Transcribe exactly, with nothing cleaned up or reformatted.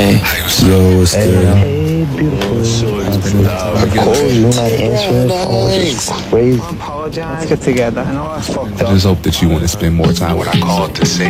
Hey. Yo, what's good? Hey, beautiful. I called you, not answering. Oh, it's crazy. Let's get together. I know I fucked I up. just hope that you want to spend more time when I called to say